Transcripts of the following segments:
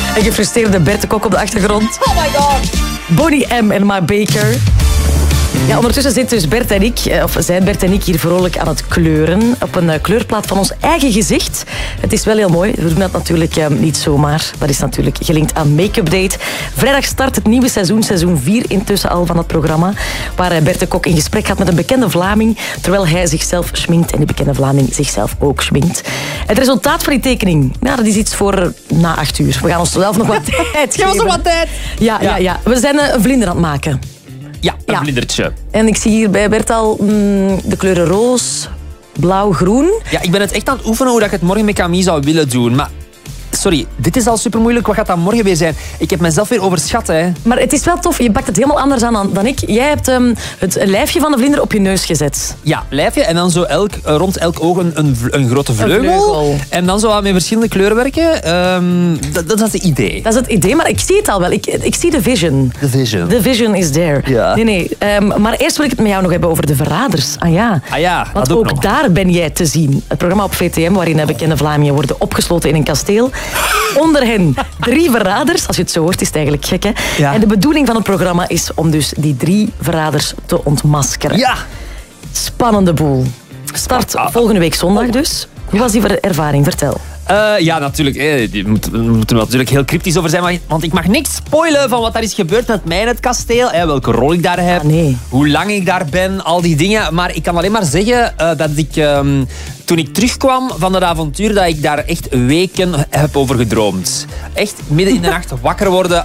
Een gefrustreerde Bert de Kok op de achtergrond. Oh my god. Bonnie M. en Ma Baker. Ja, ondertussen zitten dus Bert en ik, of zijn Bert en ik hier vrolijk aan het kleuren. Op een kleurplaat van ons eigen gezicht. Het is wel heel mooi. We doen dat natuurlijk niet zomaar. Dat is natuurlijk gelinkt aan Make-up Date. Vrijdag start het nieuwe seizoen, seizoen 4 intussen al van het programma. Waar Bert de Kok in gesprek gaat met een bekende Vlaming. Terwijl hij zichzelf schminkt en die bekende Vlaming zichzelf ook schminkt. Het resultaat van die tekening, nou, dat is iets voor na 8 uur. We gaan onszelf nog wat tijd geven. Geef ons nog wat tijd. Ja. We zijn een vlinder aan het maken. Ja, een vlindertje. En ik zie hier bij Bert al de kleuren roos, blauw, groen. Ja, ik ben het echt aan het oefenen hoe dat ik het morgen met Camille zou willen doen. Maar sorry, dit is al super moeilijk. Wat gaat dat morgen weer zijn? Ik heb mezelf weer overschat, hè. Maar het is wel tof. Je pakt het helemaal anders aan dan ik. Jij hebt het lijfje van de vlinder op je neus gezet. Ja, lijfje en dan zo rond elk oog een grote vleugel. En dan zo met verschillende kleuren werken. Dat is het idee. Dat is het idee, maar ik zie het al wel. Ik zie de vision. The vision. The vision is there. Ja. Nee. Maar eerst wil ik het met jou nog hebben over de verraders. Ah ja, Want dat ook nog. Daar ben jij te zien. Het programma op VTM waarin bekende Vlamingen worden opgesloten in een kasteel. Onder hen 3 verraders. Als je het zo hoort, is het eigenlijk gek, hè? Ja. En de bedoeling van het programma is om dus die 3 verraders te ontmaskeren. Ja. Spannende boel. Start volgende week zondag dus. Hoe was die ervaring? Vertel. Ja, natuurlijk. We moeten er natuurlijk heel cryptisch over zijn. Want ik mag niks spoilen van wat daar is gebeurd met mij in het kasteel. Welke rol ik daar heb. Hoe lang ik daar ben. Al die dingen. Maar ik kan alleen maar zeggen dat ik... toen ik terugkwam van dat avontuur, dat ik daar echt weken heb over gedroomd. Echt midden in de nacht wakker worden.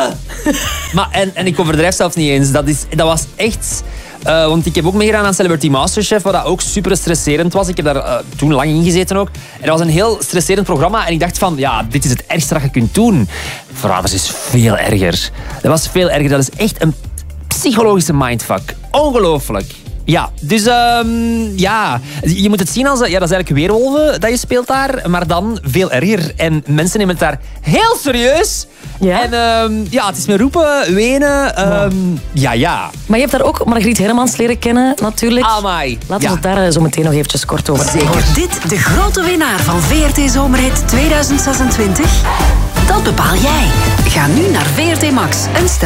En ik overdrijf zelfs niet eens. Dat was echt... want ik heb ook meegedaan aan Celebrity Masterchef, wat dat ook super stresserend was. Ik heb daar toen lang in gezeten ook. En dat was een heel stresserend programma. En ik dacht van, ja, dit is het ergste dat je kunt doen. Verraders is veel erger. Dat was veel erger. Dat is echt een psychologische mindfuck. Ongelooflijk. Ja, dus je moet het zien als... Ja, dat is eigenlijk Weerwolven dat je speelt daar, maar dan veel erger. En mensen nemen het daar heel serieus. Ja? En het is met roepen, wenen. Ja. Maar je hebt daar ook Margriet Hermans leren kennen, natuurlijk. Amai. Laten we het daar zo meteen nog eventjes kort over hebben. Wordt dit de grote winnaar van VRT Zomerhit 2026? Dat bepaal jij. Ga nu naar VRT Max en stem